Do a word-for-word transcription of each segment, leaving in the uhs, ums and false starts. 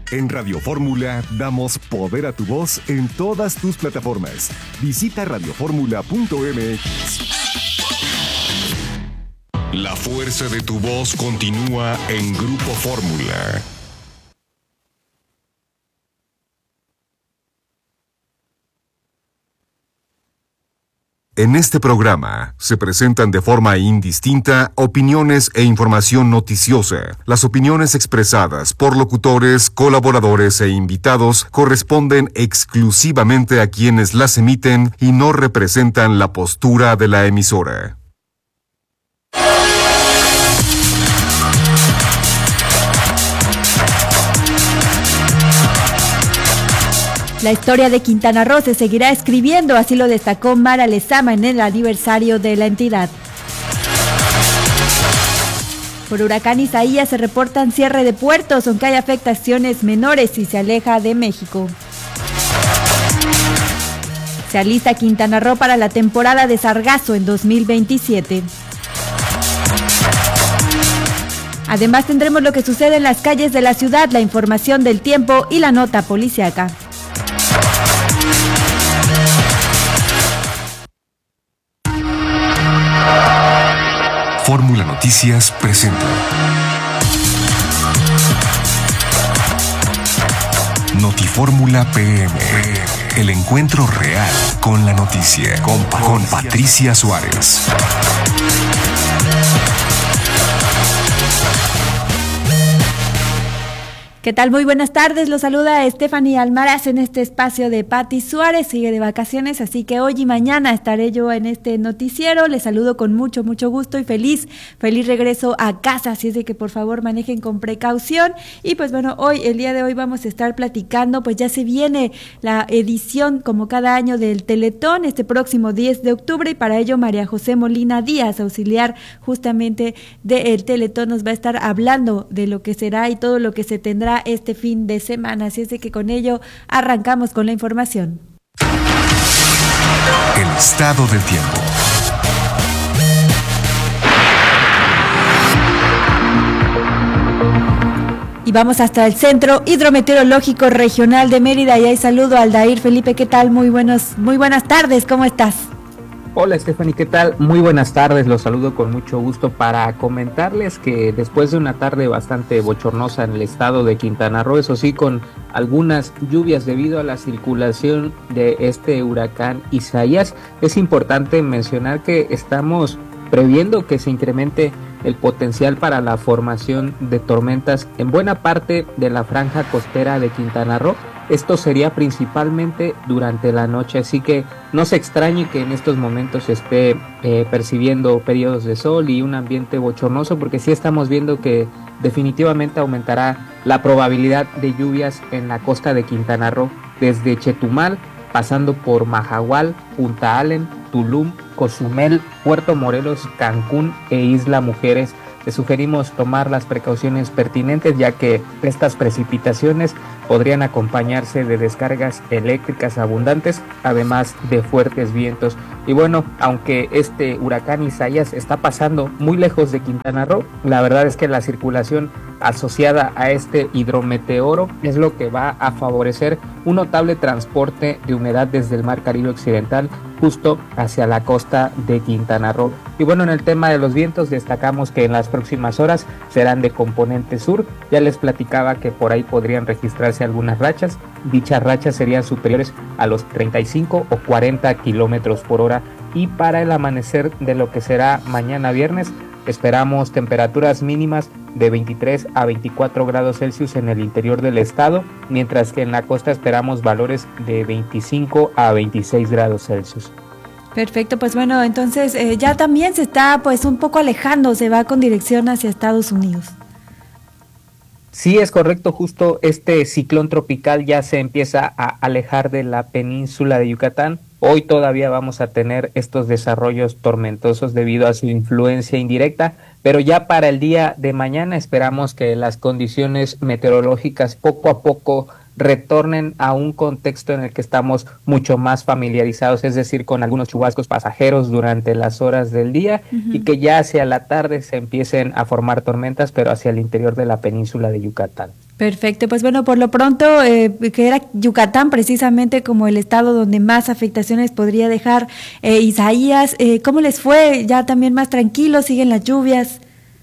En Radio Fórmula damos poder a tu voz en todas tus plataformas. Visita radio fórmula punto m x. La fuerza de tu voz continúa en Grupo Fórmula. En este programa se presentan de forma indistinta opiniones e información noticiosa. Las opiniones expresadas por locutores, colaboradores e invitados corresponden exclusivamente a quienes las emiten y no representan la postura de la emisora. La historia de Quintana Roo se seguirá escribiendo, así lo destacó Mara Lezama en el aniversario de la entidad. Por huracán Isaías se reportan cierre de puertos, aunque hay afectaciones menores y se aleja de México. Se alista Quintana Roo para la temporada de sargazo en dos mil veintisiete. Además tendremos lo que sucede en las calles de la ciudad, la información del tiempo y la nota policiaca. Fórmula Noticias presenta Notifórmula P M, el encuentro real con la noticia, con, con Patricia Suárez. ¿Qué tal? Muy buenas tardes, los saluda Stephanie Almaraz en este espacio de Pati Suárez, sigue de vacaciones, así que hoy y mañana estaré yo en este noticiero. Les saludo con mucho, mucho gusto y feliz, feliz regreso a casa, así es de que por favor manejen con precaución. Y pues bueno, hoy, el día de hoy vamos a estar platicando, pues ya se viene la edición como cada año del Teletón, este próximo diez de octubre, y para ello María José Molina Díaz, auxiliar justamente del Teletón, nos va a estar hablando de lo que será y todo lo que se tendrá este fin de semana, así es de que con ello arrancamos con la información. El estado del tiempo. Y vamos hasta el Centro Hidrometeorológico Regional de Mérida y ahí saludo a Aldair Felipe. ¿Qué tal? Muy buenos, muy buenas tardes, ¿cómo estás? Hola Stephanie, ¿qué tal? Muy buenas tardes, los saludo con mucho gusto para comentarles que después de una tarde bastante bochornosa en el estado de Quintana Roo, eso sí, con algunas lluvias debido a la circulación de este huracán Isaías, es importante mencionar que estamos previendo que se incremente el potencial para la formación de tormentas en buena parte de la franja costera de Quintana Roo. Esto sería principalmente durante la noche, así que no se extrañe que en estos momentos se esté eh, percibiendo periodos de sol y un ambiente bochornoso, porque sí estamos viendo que definitivamente aumentará la probabilidad de lluvias en la costa de Quintana Roo, desde Chetumal, pasando por Mahahual, Punta Allen, Tulum, Cozumel, Puerto Morelos, Cancún e Isla Mujeres. Les sugerimos tomar las precauciones pertinentes, ya que estas precipitaciones podrían acompañarse de descargas eléctricas abundantes, además de fuertes vientos. Y bueno, aunque este huracán Isaías está pasando muy lejos de Quintana Roo, la verdad es que la circulación asociada a este hidrometeoro es lo que va a favorecer un notable transporte de humedad desde el Mar Caribe Occidental justo hacia la costa de Quintana Roo. Y bueno, en el tema de los vientos destacamos que en las próximas horas serán de componente sur. Ya les platicaba que por ahí podrían registrarse algunas rachas. Dichas rachas serían superiores a los treinta y cinco o cuarenta kilómetros por hora. Y para el amanecer de lo que será mañana viernes, esperamos temperaturas mínimas de veintitrés a veinticuatro grados Celsius en el interior del estado, mientras que en la costa esperamos valores de veinticinco a veintiséis grados Celsius. Perfecto, pues bueno, entonces eh, ya también se está pues un poco alejando, se va con dirección hacia Estados Unidos. Sí, es correcto, justo este ciclón tropical ya se empieza a alejar de la península de Yucatán. Hoy todavía vamos a tener estos desarrollos tormentosos debido a su influencia indirecta, pero ya para el día de mañana esperamos que las condiciones meteorológicas poco a poco retornen a un contexto en el que estamos mucho más familiarizados, es decir, con algunos chubascos pasajeros durante las horas del día, uh-huh. y que ya hacia la tarde se empiecen a formar tormentas, pero hacia el interior de la península de Yucatán. Perfecto, pues bueno, por lo pronto, eh, que era Yucatán precisamente como el estado donde más afectaciones podría dejar eh, Isaías, eh, ¿cómo les fue? ¿Ya también más tranquilos? ¿Siguen las lluvias?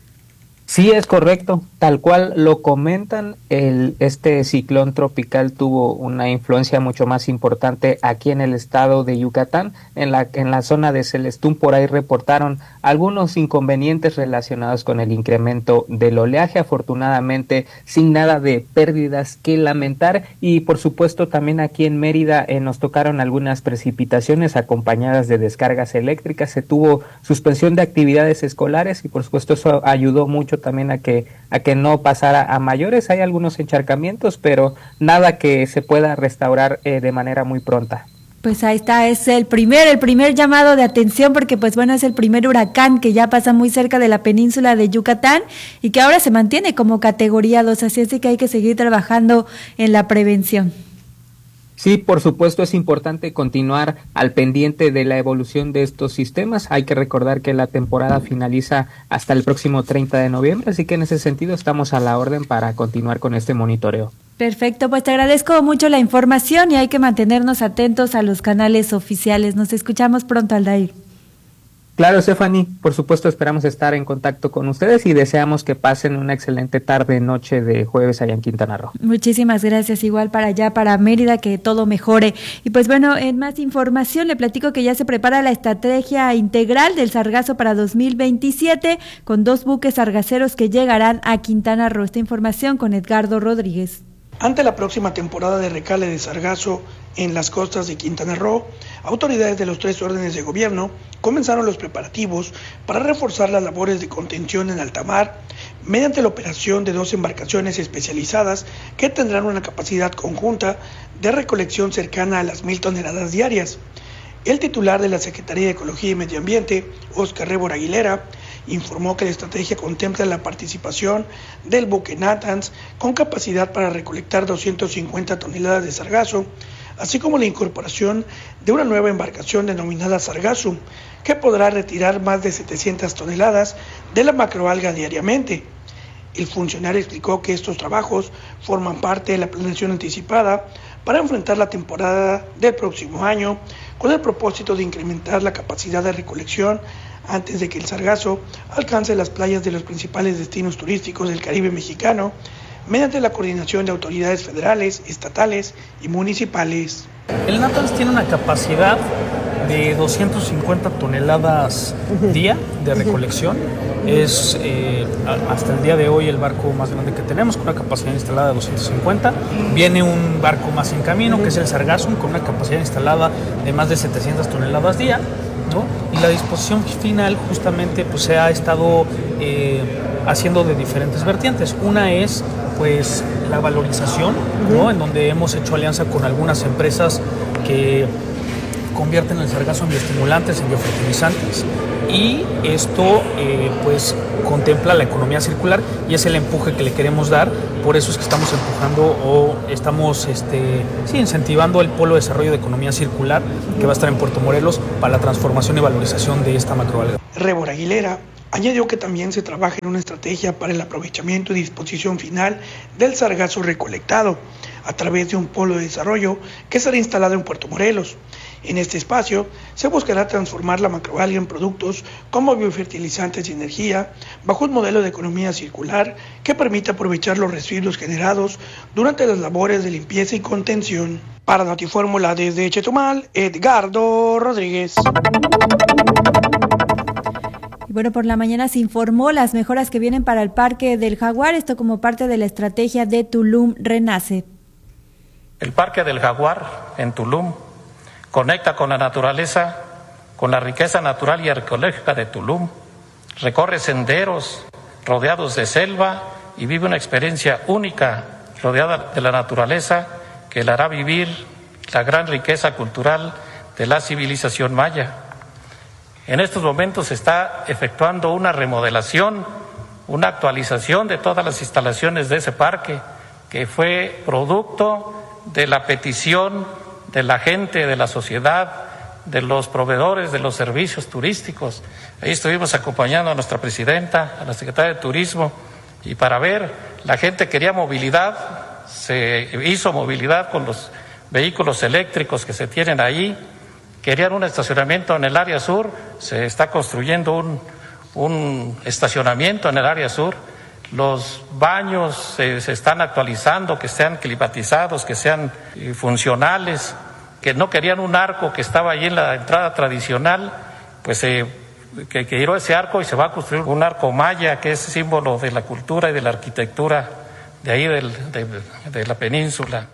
Sí, es correcto, tal cual lo comentan, el, este ciclón tropical tuvo una influencia mucho más importante aquí en el estado de Yucatán, en la, en la zona de Celestún. Por ahí reportaron algunos inconvenientes relacionados con el incremento del oleaje, afortunadamente sin nada de pérdidas que lamentar, y por supuesto también aquí en Mérida eh, nos tocaron algunas precipitaciones acompañadas de descargas eléctricas, se tuvo suspensión de actividades escolares y por supuesto eso ayudó mucho también a que a que no pasara a mayores. Hay algunos encharcamientos, pero nada que se pueda restaurar eh, de manera muy pronta. Pues ahí está, es el primer, el primer llamado de atención, porque pues bueno, es el primer huracán que ya pasa muy cerca de la península de Yucatán y que ahora se mantiene como categoría dos, así es que hay que seguir trabajando en la prevención. Sí, por supuesto es importante continuar al pendiente de la evolución de estos sistemas. Hay que recordar que la temporada finaliza hasta el próximo treinta de noviembre, así que en ese sentido estamos a la orden para continuar con este monitoreo. Perfecto, pues te agradezco mucho la información y hay que mantenernos atentos a los canales oficiales. Nos escuchamos pronto, Aldair. Claro, Stephanie, por supuesto esperamos estar en contacto con ustedes y deseamos que pasen una excelente tarde, noche de jueves allá en Quintana Roo. Muchísimas gracias, igual para allá, para Mérida, que todo mejore. Y pues bueno, en más información le platico que ya se prepara la estrategia integral del sargazo para dos mil veintisiete con dos buques sargaceros que llegarán a Quintana Roo. Esta información con Edgardo Rodríguez. Ante la próxima temporada de recale de sargazo en las costas de Quintana Roo, autoridades de los tres órdenes de gobierno comenzaron los preparativos para reforzar las labores de contención en alta mar mediante la operación de dos embarcaciones especializadas que tendrán una capacidad conjunta de recolección cercana a las mil toneladas diarias. El titular de la Secretaría de Ecología y Medio Ambiente, Óscar Rébora Aguilera, informó que la estrategia contempla la participación del buque Natanz con capacidad para recolectar doscientas cincuenta toneladas de sargazo, así como la incorporación de una nueva embarcación denominada Sargazo, que podrá retirar más de setecientas toneladas de la macroalga diariamente. El funcionario explicó que estos trabajos forman parte de la planeación anticipada para enfrentar la temporada del próximo año, con el propósito de incrementar la capacidad de recolección antes de que el sargazo alcance las playas de los principales destinos turísticos del Caribe mexicano, mediante la coordinación de autoridades federales, estatales y municipales. El Natanz tiene una capacidad de doscientas cincuenta toneladas día de recolección. Es eh, hasta el día de hoy el barco más grande que tenemos, con una capacidad instalada de doscientas cincuenta. Viene un barco más en camino, que es el Sargazo, con una capacidad instalada de más de setecientas toneladas día, ¿no? Y la disposición final justamente pues se ha estado eh, haciendo de diferentes vertientes. Una es pues la valorización, ¿no? En donde hemos hecho alianza con algunas empresas que convierten el sargazo en bioestimulantes, en biofertilizantes, y esto eh, pues contempla la economía circular y es el empuje que le queremos dar. Por eso es que estamos empujando o estamos este, sí, incentivando el Polo de Desarrollo de Economía Circular, que va a estar en Puerto Morelos, para la transformación y valorización de esta macroalga. Rébora Aguilera añadió que también se trabaja en una estrategia para el aprovechamiento y disposición final del sargazo recolectado a través de un polo de desarrollo que será instalado en Puerto Morelos. En este espacio se buscará transformar la macroalga en productos como biofertilizantes y energía bajo un modelo de economía circular que permita aprovechar los residuos generados durante las labores de limpieza y contención. Para Notifórmula desde Chetumal, Edgardo Rodríguez. Bueno, por la mañana se informó las mejoras que vienen para el Parque del Jaguar, esto como parte de la estrategia de Tulum Renace. El Parque del Jaguar en Tulum conecta con la naturaleza, con la riqueza natural y arqueológica de Tulum, recorre senderos rodeados de selva y vive una experiencia única rodeada de la naturaleza que le hará vivir la gran riqueza cultural de la civilización maya. En estos momentos se está efectuando una remodelación, una actualización de todas las instalaciones de ese parque, que fue producto de la petición de la gente, de la sociedad, de los proveedores de los servicios turísticos. Ahí estuvimos acompañando a nuestra presidenta, a la secretaria de Turismo Y para ver, la gente quería movilidad, se hizo movilidad con los vehículos eléctricos que se tienen ahí, querían un estacionamiento en el área sur, se está construyendo un, un estacionamiento en el área sur, los baños se, se están actualizando, que sean climatizados, que sean eh, funcionales, que no querían un arco que estaba ahí en la entrada tradicional, pues eh, que, que tiró ese arco y se va a construir un arco maya, que es símbolo de la cultura y de la arquitectura de ahí del, de, de la península.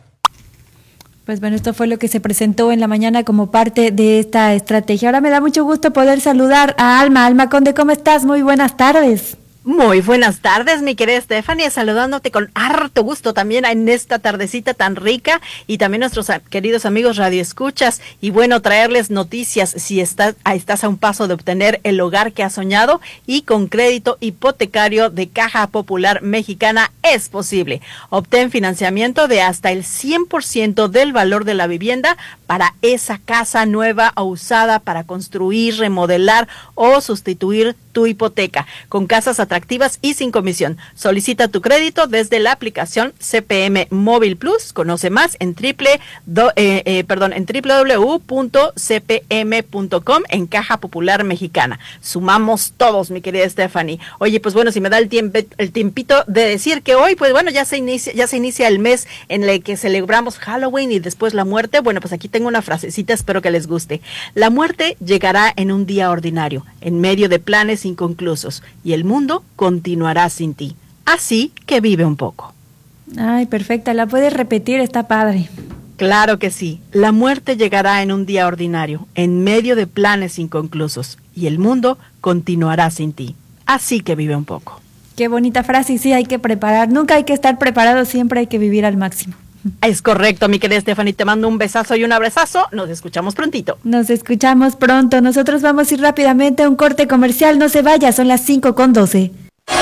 Pues bueno, esto fue lo que se presentó en la mañana como parte de esta estrategia. Ahora me da mucho gusto poder saludar a Alma. Alma Conde, ¿cómo estás? Muy buenas tardes. Muy buenas tardes, mi querida Stephanie, saludándote con harto gusto también en esta tardecita tan rica, y también nuestros queridos amigos radioescuchas, y bueno, traerles noticias si estás, estás a un paso de obtener el hogar que has soñado, y con crédito hipotecario de Caja Popular Mexicana es posible. Obtén financiamiento de hasta el cien por ciento del valor de la vivienda para esa casa nueva o usada para construir, remodelar o sustituir tu hipoteca, con casas atractivas y sin comisión. Solicita tu crédito desde la aplicación C P M Móvil Plus. Conoce más en triple do, eh, eh, perdón en doble u doble u doble u punto c p m punto com en Caja Popular Mexicana. Sumamos todos, mi querida Stephanie. Oye, pues bueno, si me da el tiempo, el tiempito de decir que hoy, pues bueno, ya se inicia, ya se inicia el mes en el que celebramos Halloween y después la muerte. Bueno, pues aquí tengo una frasecita, espero que les guste. La muerte llegará en un día ordinario, en medio de planes inconclusos, y el mundo continuará sin ti. Así que vive un poco. Ay, perfecta, la puedes repetir, está padre. Claro que sí. La muerte llegará en un día ordinario, en medio de planes inconclusos, y el mundo continuará sin ti. Así que vive un poco. Qué bonita frase, y sí, hay que preparar. Nunca hay que estar preparado, siempre hay que vivir al máximo. Es correcto, mi querida Stephanie, te mando un besazo y un abrazazo. Nos escuchamos prontito. Nos escuchamos pronto. Nosotros vamos a ir rápidamente a un corte comercial. No se vaya, son las cinco con doce.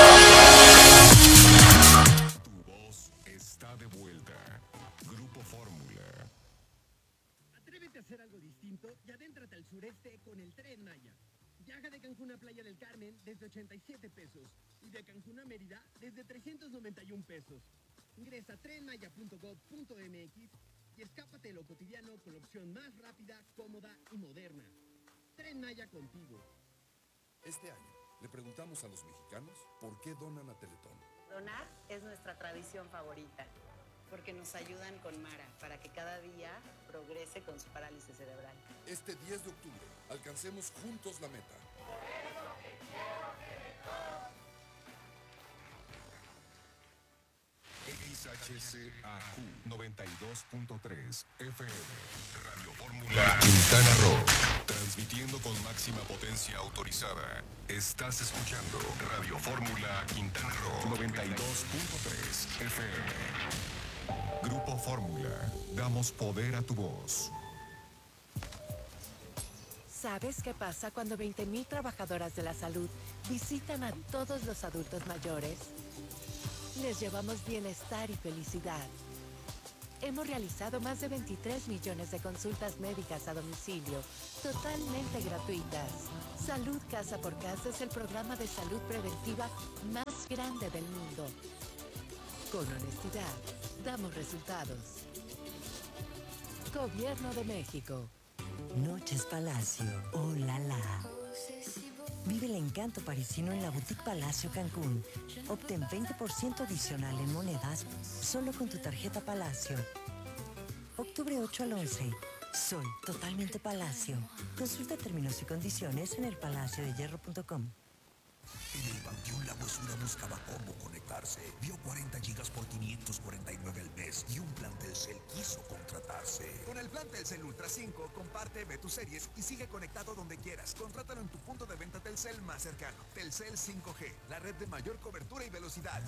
Tu voz está de vuelta. Grupo Fórmula. Atrévete a hacer algo distinto y adéntrate al sureste con el Tren Maya. Viaja de Cancún a Playa del Carmen desde ochenta y siete pesos y de Cancún a Mérida desde trescientos noventa y un pesos. Ingresa a tren maya punto gov punto m x y escápate de lo cotidiano con la opción más rápida, cómoda y moderna. Tren Maya contigo. Este año le preguntamos a los mexicanos por qué donan a Teletón. Donar es nuestra tradición favorita, porque nos ayudan con Mara para que cada día progrese con su parálisis cerebral. Este diez de octubre, alcancemos juntos la meta. Por eso te quiero, Teletón. X H C A Q noventa y dos punto tres F M, Radio Fórmula Quintana Roo, transmitiendo con máxima potencia autorizada. Estás escuchando Radio Fórmula Quintana Roo noventa y dos punto tres F M. Grupo Fórmula, damos poder a tu voz. ¿Sabes qué pasa cuando veinte mil trabajadoras de la salud visitan a todos los adultos mayores? Les llevamos bienestar y felicidad. Hemos realizado más de veintitrés millones de consultas médicas a domicilio, totalmente gratuitas. Salud Casa por Casa es el programa de salud preventiva más grande del mundo. Con honestidad, damos resultados. Gobierno de México. Noches Palacio, oh la la. Vive el encanto parisino en la Boutique Palacio Cancún. Obtén veinte por ciento adicional en monedas solo con tu tarjeta Palacio. Octubre ocho al once. Soy totalmente Palacio. Consulta términos y condiciones en el palacio de hierro punto com. En el Panteón La Huesura buscaba cómo conectarse. Vio cuarenta gigas por quinientos cuarenta y nueve al mes y un plan Telcel quiso contratarse. Con el plan Telcel Ultra cinco, comparte, ve tus series y sigue conectado donde quieras. Contrátalo en tu punto de venta Telcel más cercano. Telcel cinco G, la red de mayor cobertura y velocidad.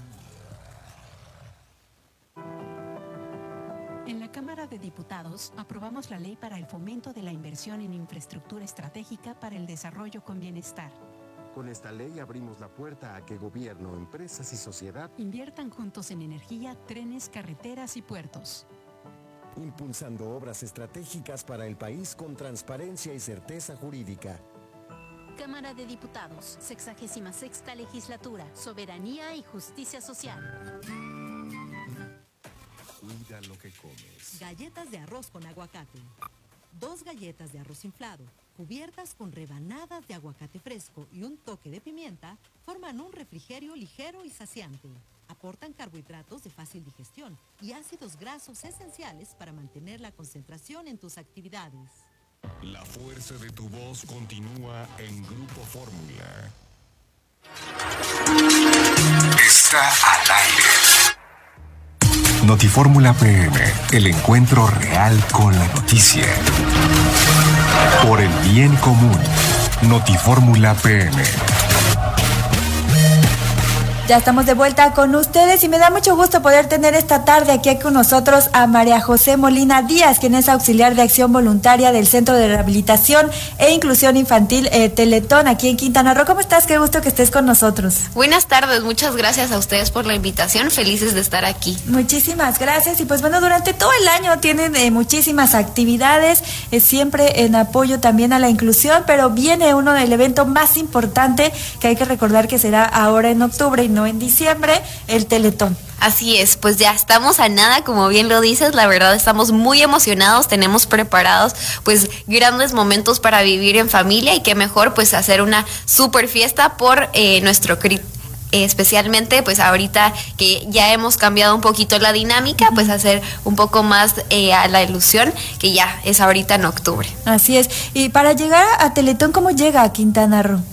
En la Cámara de Diputados aprobamos la ley para el fomento de la inversión en infraestructura estratégica para el desarrollo con bienestar. Con esta ley abrimos la puerta a que gobierno, empresas y sociedad inviertan juntos en energía, trenes, carreteras y puertos. Impulsando obras estratégicas para el país con transparencia y certeza jurídica. Cámara de Diputados, sexagésima sexta legislatura, Soberanía y Justicia Social. Cuida lo que comes. Galletas de arroz con aguacate. Dos galletas de arroz inflado, cubiertas con rebanadas de aguacate fresco y un toque de pimienta, forman un refrigerio ligero y saciante. Aportan carbohidratos de fácil digestión y ácidos grasos esenciales para mantener la concentración en tus actividades. La fuerza de tu voz continúa en Grupo Fórmula. Está al aire. Notifórmula P M, el encuentro real con la noticia. Por el bien común. Notifórmula P M. Ya estamos de vuelta con ustedes y me da mucho gusto poder tener esta tarde aquí con nosotros a María José Molina Díaz, quien es auxiliar de acción voluntaria del Centro de Rehabilitación e Inclusión Infantil eh, Teletón aquí en Quintana Roo. ¿Cómo estás? Qué gusto que estés con nosotros. Buenas tardes, muchas gracias a ustedes por la invitación, felices de estar aquí. Muchísimas gracias y pues bueno, durante todo el año tienen eh, muchísimas actividades, eh, siempre en apoyo también a la inclusión, pero viene uno del evento más importante que hay que recordar que será ahora en octubre y no en diciembre, el Teletón. Así es, pues ya estamos a nada, como bien lo dices, la verdad estamos muy emocionados, tenemos preparados pues grandes momentos para vivir en familia y qué mejor pues hacer una super fiesta por eh, nuestro C R I T. Especialmente pues ahorita que ya hemos cambiado un poquito la dinámica, pues hacer un poco más eh, a la ilusión que ya es ahorita en octubre. Así es, y para llegar a Teletón, ¿cómo llega a Quintana Roo?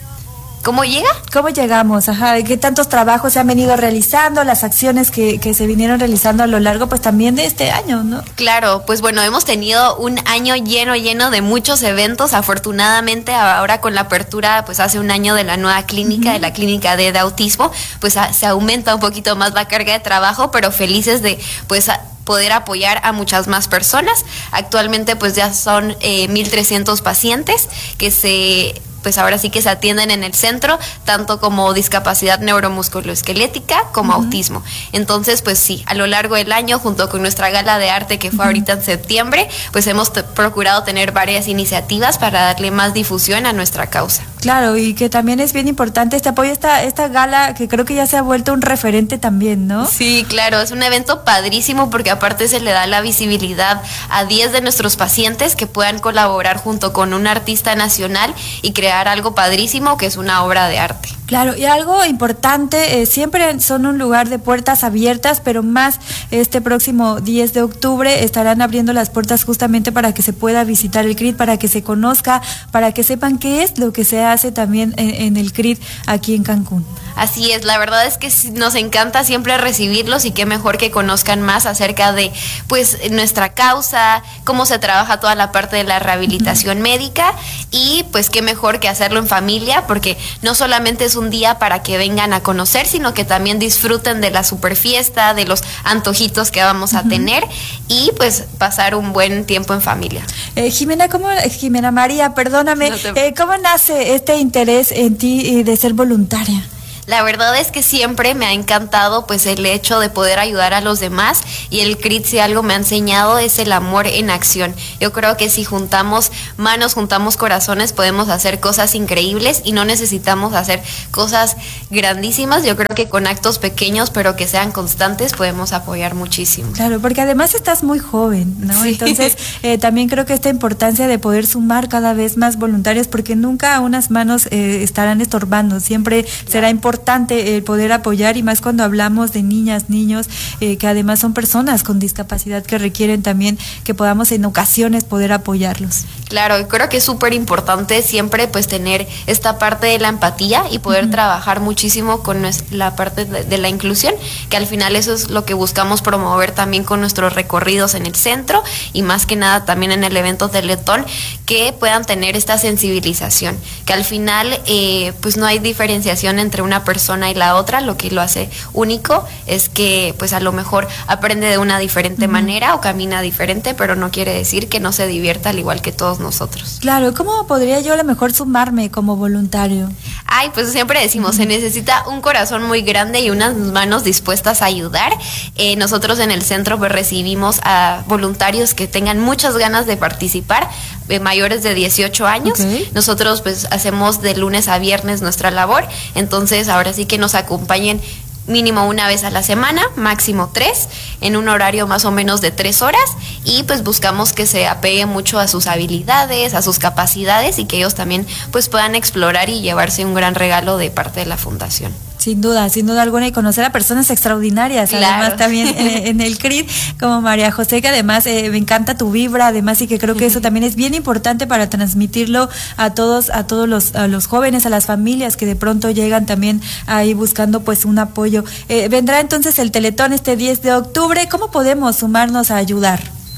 ¿Cómo llega? ¿Cómo llegamos? Ajá, ¿qué tantos trabajos se han venido realizando? Las acciones que, que se vinieron realizando a lo largo, pues también de este año, ¿no? Claro, pues bueno, hemos tenido un año lleno, lleno de muchos eventos. Afortunadamente, ahora con la apertura, pues hace un año de la nueva clínica, uh-huh. de la clínica de, de autismo, pues a, se aumenta un poquito más la carga de trabajo, pero felices de, pues, a, poder apoyar a muchas más personas. Actualmente, pues ya son eh, mil trescientos pacientes que se... pues ahora sí que se atienden en el centro, tanto como discapacidad neuromusculoesquelética como uh-huh. autismo. Entonces, pues sí, a lo largo del año, junto con nuestra gala de arte que fue uh-huh. ahorita en septiembre, pues hemos t- procurado tener varias iniciativas para darle más difusión a nuestra causa. Claro, y que también es bien importante este apoyo, esta, esta gala que creo que ya se ha vuelto un referente también, ¿no? Sí, claro, es un evento padrísimo porque aparte se le da la visibilidad a diez de nuestros pacientes que puedan colaborar junto con un artista nacional y crear algo padrísimo que es una obra de arte. Claro, y algo importante, eh, siempre son un lugar de puertas abiertas, pero más este próximo diez de octubre estarán abriendo las puertas justamente para que se pueda visitar el C R I T, para que se conozca, para que sepan qué es lo que se hace también en, en el C R I T aquí en Cancún. Así es, la verdad es que nos encanta siempre recibirlos y qué mejor que conozcan más acerca de pues nuestra causa, cómo se trabaja toda la parte de la rehabilitación uh-huh. médica y pues qué mejor que hacerlo en familia, porque no solamente es un día para que vengan a conocer, sino que también disfruten de la super fiesta, de los antojitos que vamos a uh-huh. tener y pues pasar un buen tiempo en familia. Eh, Jimena, ¿cómo, Jimena María, perdóname, no te... eh, ¿cómo nace este interés en ti de ser voluntaria? La verdad es que siempre me ha encantado pues el hecho de poder ayudar a los demás y el C R I T si algo me ha enseñado es el amor en acción. Yo creo que si juntamos manos, juntamos corazones, podemos hacer cosas increíbles y no necesitamos hacer cosas grandísimas. Yo creo que con actos pequeños pero que sean constantes podemos apoyar muchísimo. Claro, porque además estás muy joven, ¿no? Sí. Entonces eh, también creo que esta importancia de poder sumar cada vez más voluntarios, porque nunca unas manos eh, estarán estorbando, siempre claro. será importante importante el poder apoyar y más cuando hablamos de niñas, niños, eh, que además son personas con discapacidad que requieren también que podamos en ocasiones poder apoyarlos. Claro, y creo que es súper importante siempre pues tener esta parte de la empatía y poder uh-huh. trabajar muchísimo con la parte de, de la inclusión, que al final eso es lo que buscamos promover también con nuestros recorridos en el centro y más que nada también en el evento Teletón, que puedan tener esta sensibilización, que al final eh, pues no hay diferenciación entre una persona y la otra. Lo que lo hace único es que pues a lo mejor aprende de una diferente uh-huh. manera o camina diferente, pero no quiere decir que no se divierta al igual que todos nosotros. Claro, ¿cómo podría yo a lo mejor sumarme como voluntario? Ay, pues siempre decimos, uh-huh. se necesita un corazón muy grande y unas manos dispuestas a ayudar. Eh, nosotros en el centro pues recibimos a voluntarios que tengan muchas ganas de participar. eh, mayores de dieciocho años. Okay. Nosotros pues hacemos de lunes a viernes nuestra labor, entonces ahora sí que nos acompañen mínimo una vez a la semana, máximo tres, en un horario más o menos de tres horas, y pues buscamos que se apegue mucho a sus habilidades, a sus capacidades, y que ellos también pues puedan explorar y llevarse un gran regalo de parte de la fundación. Sin duda, sin duda alguna, y conocer a personas extraordinarias, claro. Además también eh, en el C R I D, como María José, que además eh, me encanta tu vibra, además, y que creo que eso también es bien importante para transmitirlo a todos, a todos los, a los jóvenes, a las familias que de pronto llegan también ahí buscando pues un apoyo. Eh, vendrá entonces el Teletón este diez de octubre, ¿cómo podemos sumarnos a ayudar?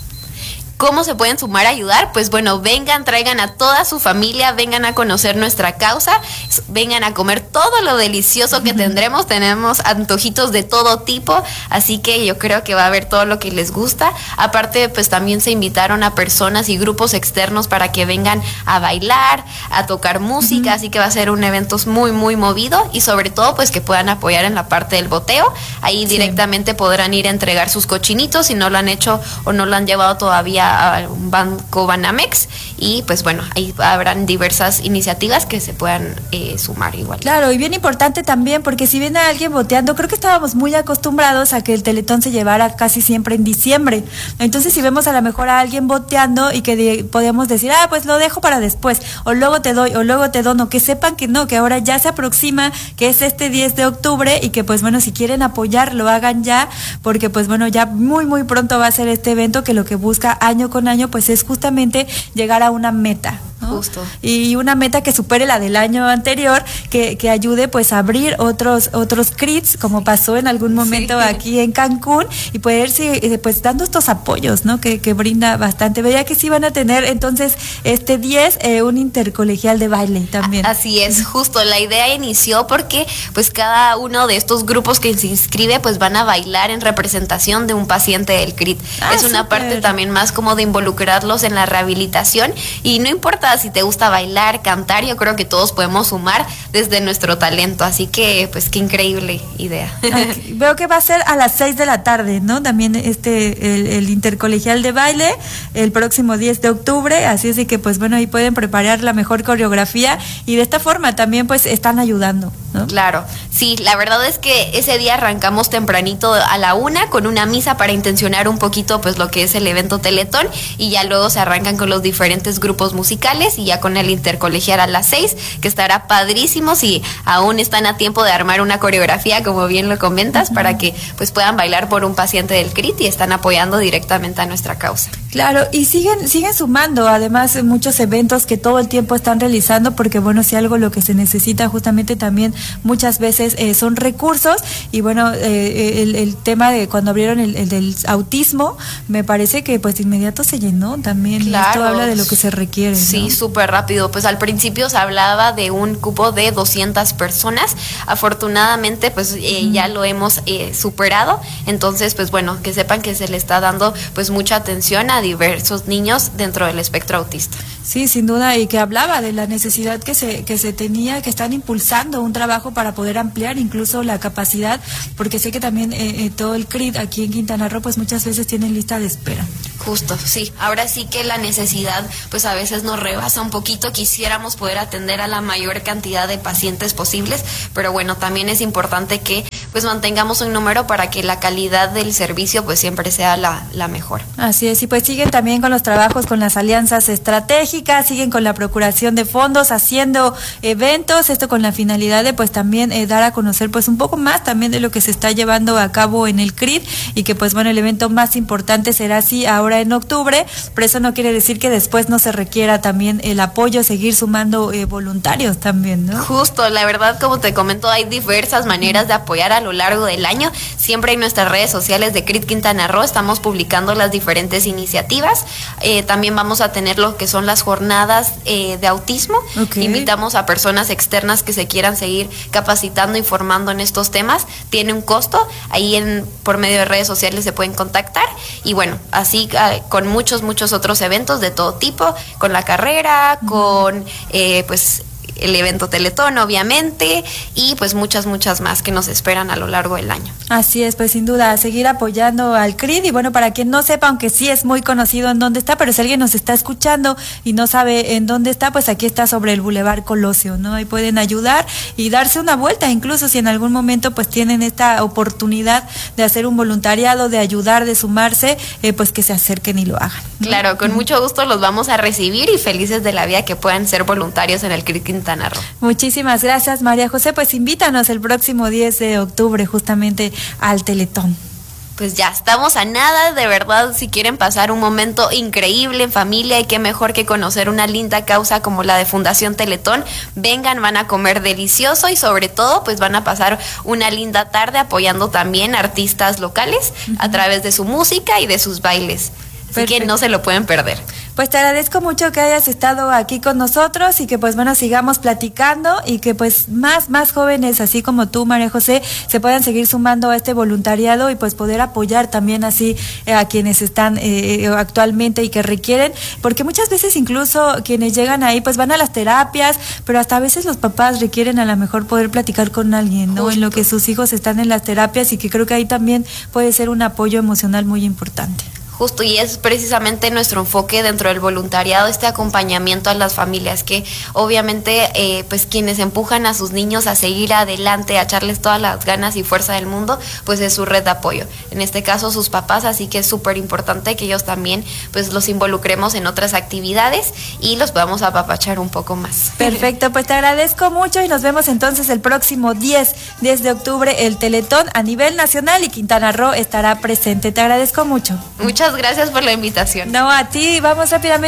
¿Cómo se pueden sumar a ayudar? Pues bueno, vengan, traigan a toda su familia, vengan a conocer nuestra causa, vengan a comer todo lo delicioso que tendremos, tenemos antojitos de todo tipo, así que yo creo que va a haber todo lo que les gusta. Aparte, pues también se invitaron a personas y grupos externos para que vengan a bailar, a tocar música, uh-huh. Así que va a ser un evento muy, muy movido, y sobre todo, pues que puedan apoyar en la parte del boteo. Ahí sí. Directamente podrán ir a entregar sus cochinitos si no lo han hecho o no lo han llevado todavía a un banco Banamex, y pues bueno, ahí habrán diversas iniciativas que se puedan eh, sumar igual. Claro, y bien importante también, porque si viene alguien boteando, creo que estábamos muy acostumbrados a que el Teletón se llevara casi siempre en diciembre, entonces si vemos a lo mejor a alguien boteando y que de, podemos decir, ah, pues lo dejo para después, o luego te doy, o luego te dono, que sepan que no, que ahora ya se aproxima, que es este diez de octubre, y que pues bueno, si quieren apoyar, lo hagan ya, porque pues bueno, ya muy muy pronto va a ser este evento que lo que busca año con año pues es justamente llegar a una meta, ¿no? Justo. Y una meta que supere la del año anterior, que, que ayude pues a abrir otros otros C R I Ds, como pasó en algún momento sí. Aquí en Cancún, y poder seguir pues dando estos apoyos, ¿no? Que, que brinda bastante. Veía que sí van a tener entonces este diez eh, un intercolegial de baile también. Así es, justo, la idea inició porque pues cada uno de estos grupos que se inscribe pues van a bailar en representación de un paciente del C R I D. Ah, es una super. Parte también más como de involucrarlos en la rehabilitación, y no importa si te gusta bailar, cantar, yo creo que todos podemos sumar desde nuestro talento, así que pues qué increíble idea. Aquí, veo que va a ser a las seis de la tarde, ¿no? También este el, el intercolegial de baile el próximo diez de octubre, así es de que pues bueno, ahí pueden preparar la mejor coreografía, y de esta forma también pues están ayudando, ¿no? Claro, sí, la verdad es que ese día arrancamos tempranito a la una con una misa para intencionar un poquito pues lo que es el evento Teletón, y ya luego se arrancan con los diferentes grupos musicales, y ya con el intercolegial a las seis, que estará padrísimo. Si aún están a tiempo de armar una coreografía, como bien lo comentas, uh-huh. Para que pues puedan bailar por un paciente del C R I D y están apoyando directamente a nuestra causa. Claro, y siguen siguen sumando además muchos eventos que todo el tiempo están realizando, porque bueno, si algo lo que se necesita justamente también muchas veces eh, son recursos, y bueno, eh, el, el tema de cuando abrieron el, el del autismo, me parece que pues de inmediato se llenó también. Claro. Esto habla de lo que se requiere, sí, ¿no? Súper rápido. Pues al principio se hablaba de un cupo de doscientas personas. Afortunadamente, pues eh, uh-huh. ya lo hemos eh, superado. Entonces, pues bueno, que sepan que se le está dando pues mucha atención a diversos niños dentro del espectro autista. Sí, sin duda, y que hablaba de la necesidad que se que se tenía, que están impulsando un trabajo para poder ampliar incluso la capacidad, porque sé que también eh, eh, todo el C R I D aquí en Quintana Roo pues muchas veces tienen lista de espera. Justo, sí. Ahora sí que la necesidad pues a veces nos rebasa un poquito. Quisiéramos poder atender a la mayor cantidad de pacientes posibles, pero bueno, también es importante que pues mantengamos un número para que la calidad del servicio pues siempre sea la, la mejor. Así es, y pues siguen también con los trabajos con las alianzas estratégicas, siguen con la procuración de fondos, haciendo eventos, esto con la finalidad de pues también eh, dar a conocer pues un poco más también de lo que se está llevando a cabo en el C R I D, y que pues bueno, el evento más importante será así ahora en octubre, pero eso no quiere decir que después no se requiera también el apoyo, seguir sumando eh, voluntarios también, ¿no? Justo, la verdad, como te comento, hay diversas maneras de apoyar a lo largo del año. Siempre en nuestras redes sociales de C R I D Quintana Roo estamos publicando las diferentes iniciativas. Eh, también vamos a tener lo que son las jornadas eh, de autismo. Okay. Invitamos a personas externas que se quieran seguir capacitando, informando en estos temas. Tiene un costo, ahí en por medio de redes sociales se pueden contactar, y bueno, así con muchos, muchos otros eventos de todo tipo, con la carrera, con eh, pues el evento Teletón, obviamente, y pues muchas, muchas más que nos esperan a lo largo del año. Así es, pues sin duda, seguir apoyando al C R I D. Y bueno, para quien no sepa, aunque sí es muy conocido en dónde está, pero si alguien nos está escuchando y no sabe en dónde está, pues aquí está sobre el Boulevard Colosio, ¿no? Ahí pueden ayudar y darse una vuelta, incluso si en algún momento pues tienen esta oportunidad de hacer un voluntariado, de ayudar, de sumarse, eh, pues que se acerquen y lo hagan, ¿no? Claro, con mucho gusto los vamos a recibir y felices de la vida que puedan ser voluntarios en el C R I D Quintana Roo. Muchísimas gracias, María José. Pues invítanos el próximo diez de octubre justamente al Teletón. Pues ya estamos a nada, de verdad, si quieren pasar un momento increíble en familia, y qué mejor que conocer una linda causa como la de Fundación Teletón. Vengan, van a comer delicioso y sobre todo pues van a pasar una linda tarde apoyando también artistas locales uh-huh. a través de su música y de sus bailes. Así Perfecto. Que no se lo pueden perder. Pues te agradezco mucho que hayas estado aquí con nosotros y que pues bueno, sigamos platicando y que pues más, más jóvenes así como tú, María José, se puedan seguir sumando a este voluntariado y pues poder apoyar también así eh, a quienes están eh, actualmente y que requieren, porque muchas veces incluso quienes llegan ahí pues van a las terapias, pero hasta a veces los papás requieren a lo mejor poder platicar con alguien, ¿no? Justo. En lo que sus hijos están en las terapias, y que creo que ahí también puede ser un apoyo emocional muy importante. Justo, y es precisamente nuestro enfoque dentro del voluntariado, este acompañamiento a las familias, que obviamente eh, pues quienes empujan a sus niños a seguir adelante, a echarles todas las ganas y fuerza del mundo, pues es su red de apoyo, en este caso sus papás, así que es súper importante que ellos también pues los involucremos en otras actividades y los podamos apapachar un poco más. Perfecto, pues te agradezco mucho y nos vemos entonces el próximo diez de octubre, el Teletón a nivel nacional, y Quintana Roo estará presente. Te agradezco mucho. Muchas gracias por la invitación. No, a ti, vamos rápidamente.